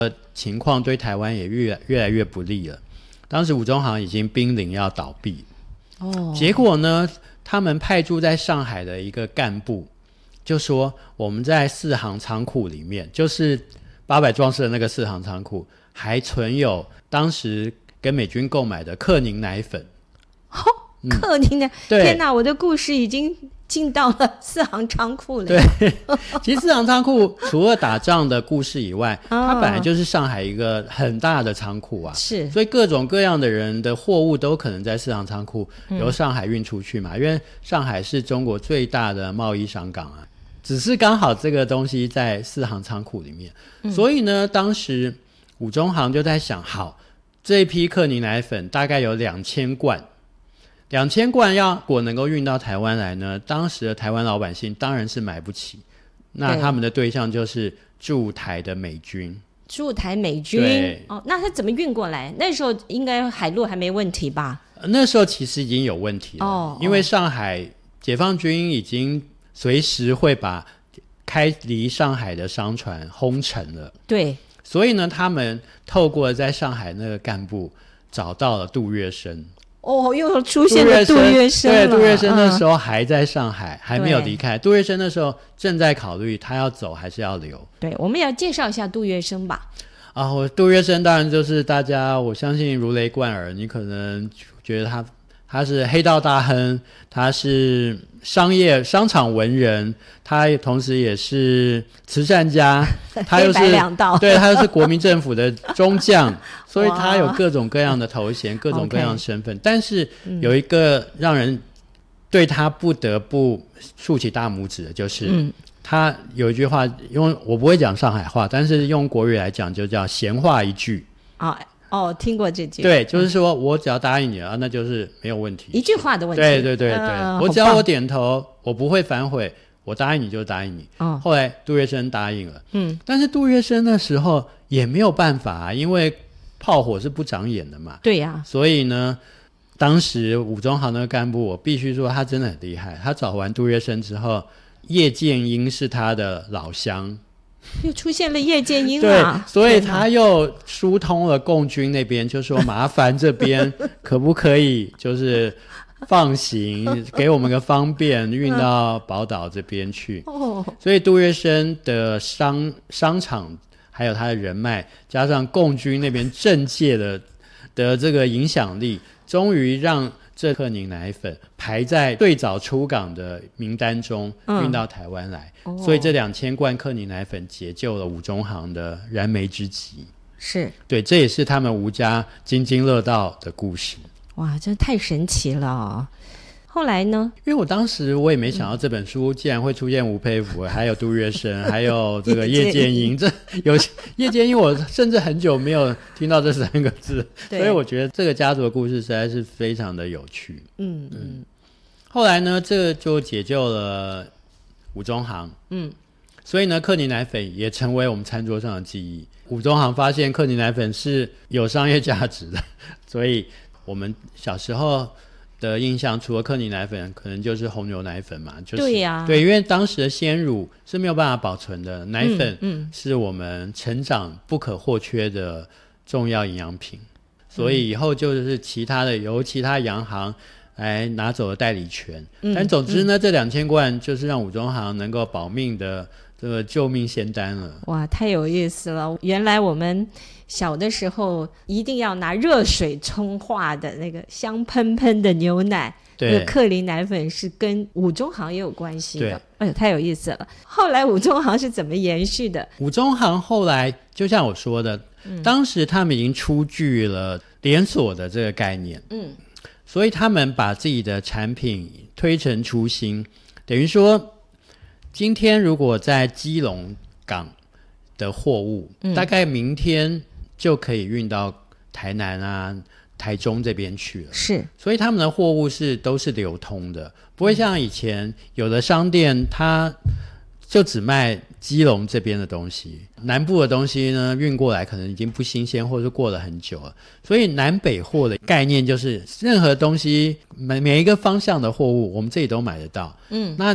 情况对台湾也越来越不利了。当时五中行已经濒临要倒闭，结果呢，他们派驻在上海的一个干部就说，我们在四行仓库里面，就是800壮士的那个四行仓库，还存有当时跟美军购买的克宁奶粉。 克宁奶，天哪，我的故事已经进到了四行仓库了。 对，其实四行仓库除了打仗的故事以外，它本来就是上海一个很大的仓库啊， 是， 所以各种各样的人的货物都可能在四行仓库由上海运出去嘛，因为上海是中国最大的贸易商港啊，只是刚好这个东西在四行仓库里面，所以呢，当时五中行就在想，好，这一批克宁奶粉大概有2000罐。2000罐要如果能够运到台湾来呢，当时的台湾老百姓当然是买不起，那他们的对象就是驻台的美军。 驻台美军，那他怎么运过来？那时候应该海路还没问题吧？ 那时候其实已经有问题了，因为上海解放军已经随时会把开离上海的商船轰沉了。 对， 所以呢，他们透过在上海那个干部找到了杜月笙。 又出现了杜月笙了。对， 杜月笙那时候还在上海，还没有离开。杜月笙那时候正在考虑他要走还是要留。 对，我们要介绍一下杜月笙吧。 杜月笙当然就是大家我相信如雷贯耳，你可能觉得他是黑道大亨，他是商场文人，他同时也是慈善家，他又是黑白两道， 对，他又是国民政府的中将，所以他有各种各样的头衔，各种各样的身份。但是有一个让人对他不得不竖起大拇指的，就是他有一句话，我不会讲上海话，但是用国语来讲就叫闲话一句。 听过这句。 对，就是说我只要答应你了，那就是没有问题， 一句话的问题。 对，我只要我点头，我不会反悔，我答应你就答应你。后来杜月笙答应了，但是杜月笙那时候也没有办法因为炮火是不长眼的嘛。 对呀， 所以呢，当时五中行的干部，我必须说他真的很厉害。他找完杜月笙之后，叶剑英是他的老乡。 又出现了叶剑英啊， 对，所以他又疏通了共军那边，就说麻烦这边可不可以就是放行，给我们个方便，运到宝岛这边去。所以杜月笙的商场还有他的人脉，加上共军那边政界的这个影响力，终于让这克宁奶粉排在最早出港的名单中，运到台湾来。所以这2000罐克宁奶粉解救了五中行的燃眉之急。 是， 对，这也是他们吴家津津乐道的故事。 哇，这太神奇了后来呢？ 因为我当时我也没想到这本书竟然会出现吴佩孚，还有杜月笙，还有这个叶剑英。这有叶剑英，我甚至很久没有听到这3个字，所以我觉得这个家族的故事实在是非常的有趣。后来呢，这就解救了五中行。所以呢，克宁奶粉也成为我们餐桌上的记忆。五中行发现克宁奶粉是有商业价值的，所以我们小时候的印象，除了克宁奶粉，可能就是红牛奶粉嘛。就是、 对呀、 对，因为当时的鲜乳是没有办法保存的，奶粉是我们成长不可或缺的重要营养品，所以以后就是由其他洋行来拿走了代理权。但总之呢，这2000罐就是让五中行能够保命的这个救命仙丹了。 哇，太有意思了！原来我们小的时候一定要拿热水冲化的那个香喷喷的牛奶，那个克林奶粉是跟五中行也有关系的。哎呦，太有意思了！后来五中行是怎么延续的？ 五中行后来就像我说的，当时他们已经出具了连锁的这个概念，所以他们把自己的产品推陈出新，等于说今天如果在基隆港的货物，大概明天就可以运到台南啊、台中这边去了。 是， 所以他们的货物都是流通的，不会像以前有的商店它就只卖基隆这边的东西，南部的东西呢运过来可能已经不新鲜，或者是过了很久了。所以南北货的概念就是任何东西每一个方向的货物我们这里都买得到。那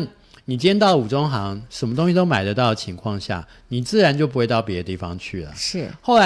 你今天到五中行什么东西都买得到的情况下，你自然就不会到别的地方去了。 是。 后来